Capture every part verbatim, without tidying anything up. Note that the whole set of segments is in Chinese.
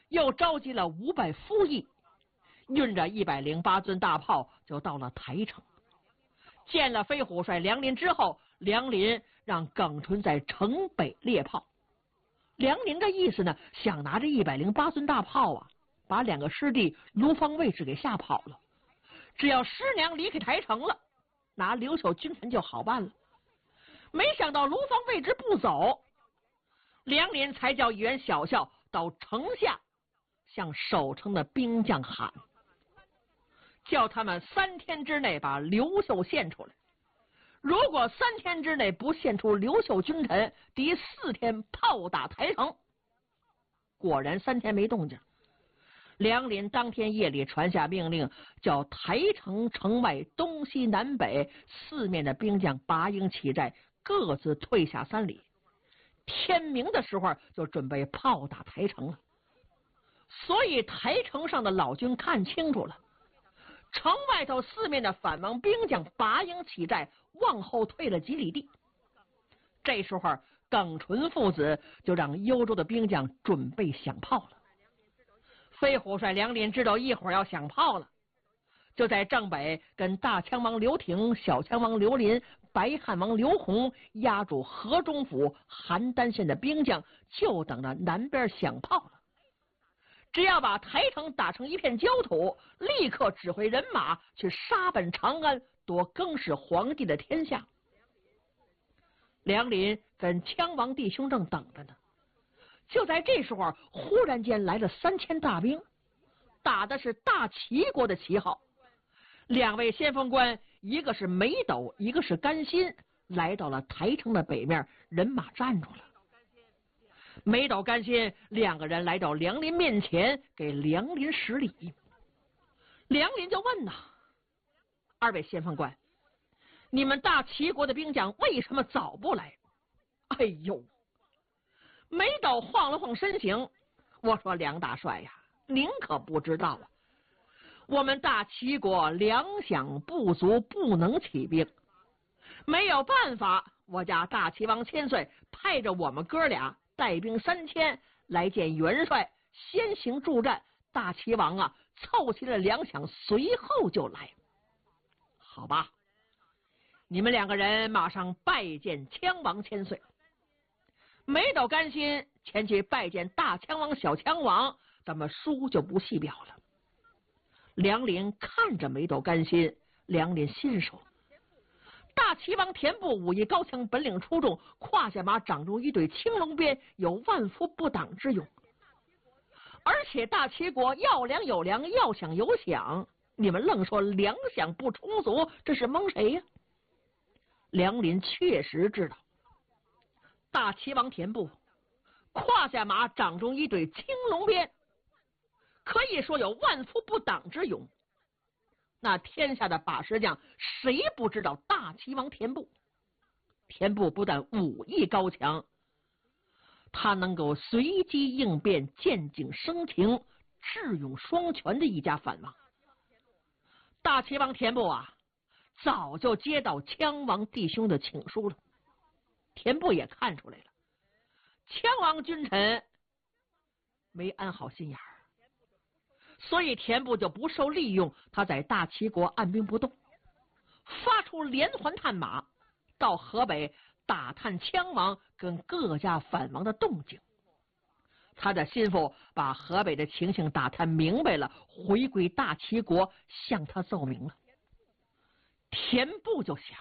又召集了五百夫役，运着一百零八尊大炮就到了台城。见了飞虎帅梁林之后，梁林让耿纯在城北列炮。梁林这意思呢，想拿着一百零八尊大炮啊，把两个师弟卢方位置给吓跑了。只要师娘离开台城了，拿刘秀君臣就好办了。没想到卢方位置不走，梁林才叫一员小校到城下向守城的兵将喊，叫他们三天之内把刘秀献出来。如果三天之内不献出刘秀君臣，第四天炮打台城。果然三天没动静。梁林当天夜里传下命令，叫台城城外东西南北四面的兵将拔营起寨，各自退下三里。天明的时候就准备炮打台城了。所以台城上的老军看清楚了，城外头四面的反王兵将拔营起寨，往后退了几里地。这时候耿纯父子就让幽州的兵将准备响炮了。飞虎帅梁林知道一会儿要响炮了，就在正北跟大枪王刘廷、小枪王刘林、白汉王刘洪压住河中府邯郸县的兵将，就等着南边响炮了。只要把台城打成一片焦土，立刻指挥人马去杀奔长安，夺更始皇帝的天下。梁林跟羌王弟兄正等着呢。就在这时候，忽然间来了三千大兵，打的是大齐国的旗号。两位先锋官，一个是梅斗，一个是甘心，来到了台城的北面，人马站住了。梅斗、甘心两个人来到梁林面前，给梁林施礼。梁林就问呐：“二位先锋官，你们大齐国的兵将为什么早不来？”哎呦！梅斗晃了晃身形，我说：“梁大帅呀，您可不知道啊，我们大齐国粮饷不足，不能起兵，没有办法，我家大齐王千岁派着我们哥俩带兵三千来见元帅，先行助战。大齐王啊，凑齐了粮饷，随后就来。好吧，你们两个人马上拜见羌王千岁。”梅斗、甘心前去拜见大羌王、小羌王，咱们书就不细表了。梁林看着梅斗、甘心，梁林心说：大齐王田部武艺高强，本领出众，胯下马长中一对青龙鞭，有万夫不挡之勇。而且大齐国要粮有粮，要饷有饷，你们愣说粮饷不充足，这是蒙谁呀？梁林确实知道，大齐王田部胯下马掌中一对青龙鞭，可以说有万夫不挡之勇。那天下的把式将谁不知道大齐王田部？田部不但武艺高强，他能够随机应变，见景生情，智勇双全的一家反王。大齐王田部啊，早就接到羌王弟兄的请书了。田部也看出来了，羌王君臣没安好心眼儿，所以田部就不受利用，他在大齐国按兵不动，发出连环探马，到河北打探羌王跟各家反王的动静。他的心腹把河北的情形打探明白了，回归大齐国向他奏明了。田部就想，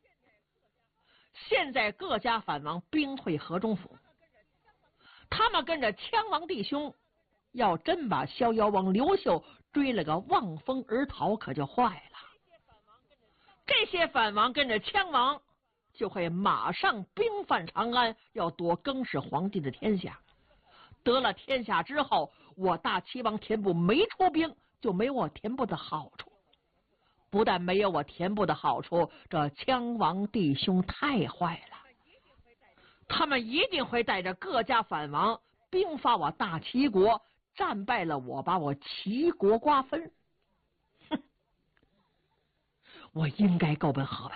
现在各家反王兵退河中府，他们跟着羌王弟兄，要真把逍遥王刘秀追了个望风而逃，可就坏了。这些反王跟着羌王，就会马上兵犯长安，要夺更始皇帝的天下。得了天下之后，我大齐王田部没出兵，就没我田部的好处。不但没有我田部的好处，这羌王弟兄太坏了，他们一定会带着各家反王兵发我大齐国，战败了我，把我齐国瓜分。哼，我应该够奔河北。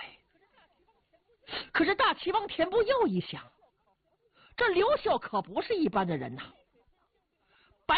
可是大齐王田部又一想，这刘秀可不是一般的人呐，